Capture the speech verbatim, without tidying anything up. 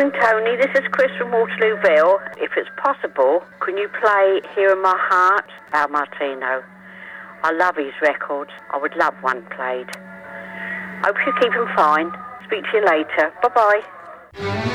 morning, Tony. This is Chris from Waterlooville. If it's possible, can you play Here in My Heart, Al Martino? I love his records. I would love one played. Hope you keep him fine. Speak to you later. Bye-bye.